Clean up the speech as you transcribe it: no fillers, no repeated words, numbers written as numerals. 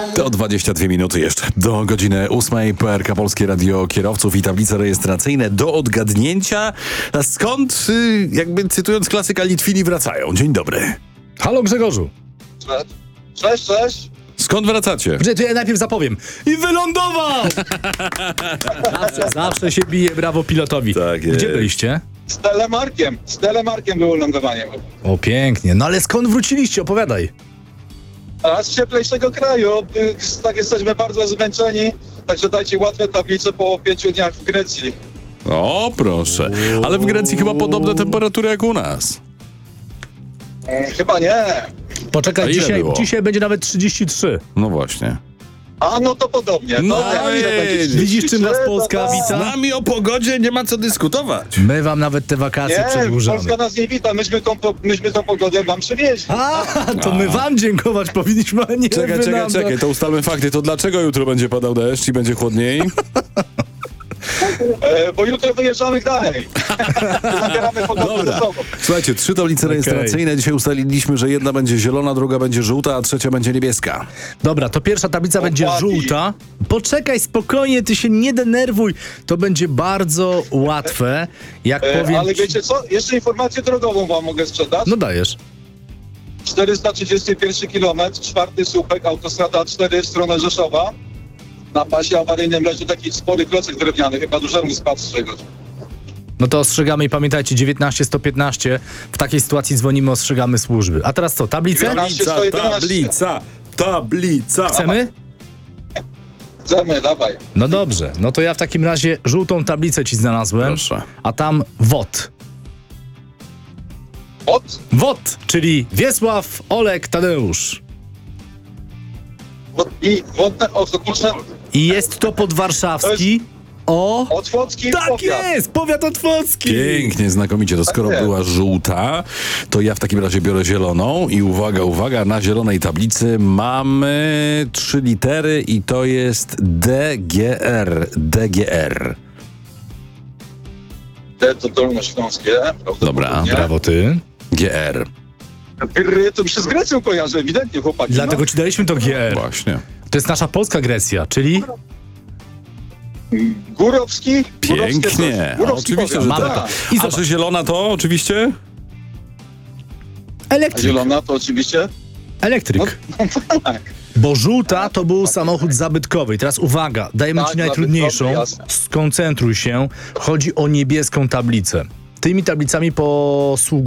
To 22 minuty jeszcze do godziny 8. PRK Polskie Radio Kierowców i tablice rejestracyjne do odgadnięcia. A skąd, jakby cytując klasyka, Litwini wracają? Dzień dobry. Halo Grzegorzu. Cześć. Skąd wracacie? To ja najpierw zapowiem. I wylądował! zawsze się bije brawo pilotowi. Tak jest. Gdzie byliście? Z telemarkiem było lądowanie. O, pięknie. No ale skąd wróciliście? Opowiadaj. A z cieplejszego kraju, tak jesteśmy bardzo zmęczeni, także dajcie łatwe tablice po 5 dniach w Grecji. O, proszę. Ale w Grecji chyba podobne temperatury jak u nas. Chyba nie. A Poczekaj, ile było? dzisiaj będzie nawet 33. No właśnie. A no to podobnie. No To ile będzie? widzisz. Widzisz, czym nas Polska To- Z wita? nami o pogodzie nie ma co dyskutować. My wam nawet te wakacje Nie, przedłużamy. Polska nas nie wita, myśmy tą pogodę wam przywieźli. To my wam dziękować powinniśmy, a nie wy nam. Czekaj, to ustalmy fakty. To dlaczego jutro będzie padał deszcz i będzie chłodniej? Bo jutro wyjeżdżamy dalej. Zabieramy pogodę ze sobą. Słuchajcie, 3 tablice rejestracyjne. Dzisiaj ustaliliśmy, że jedna będzie zielona, druga będzie żółta, a trzecia będzie niebieska. Dobra, to pierwsza tablica będzie Dokładnie. żółta. Poczekaj, spokojnie, ty się nie denerwuj. To będzie bardzo łatwe. Jak powiem Ale ci... wiecie co? Jeszcze informację drogową wam mogę sprzedać. No dajesz. 431 km, 4. słupek, autostrada 4 w stronę Rzeszowa. Na pasie awaryjnym leży taki spory klocek drewniany, chyba dużemu spadł z czegoś. No to ostrzegamy i pamiętajcie, 19-115. W takiej sytuacji dzwonimy, ostrzegamy służby. A teraz co, tablicę? 11. Tablica. Chcemy? Chcemy, dawaj. No dobrze, no to ja w takim razie żółtą tablicę ci znalazłem, Proszę. a tam WOT. WOT, czyli Wiesław, Olek, Tadeusz. Kurczę, I jest to podwarszawski Otwocki Tak powiat. jest, powiat otwocki. Pięknie, znakomicie. To skoro jest. była żółta, to ja w takim razie biorę zieloną i uwaga, na zielonej tablicy mamy 3 litery i to jest DGR. To Dolnośląskie. Dobra, prawdopodobnie. Brawo ty. GR. To mi się z Grecją kojarzy, ewidentnie, chłopaki. Dlatego ci daliśmy to GR. Właśnie. To jest nasza polska Grecja, czyli... Górowski? Pięknie. Górowski Oczywiście, powiat. że Mamy tak. to. I A zobacz. że zielona to oczywiście? A Elektryk. zielona to oczywiście? Elektryk. Tak. Bo żółta to był samochód zabytkowy. I teraz uwaga, dajemy Tak, ci najtrudniejszą. zabytkowy, jasne. Skoncentruj się. Chodzi o niebieską tablicę. Tymi tablicami posługuje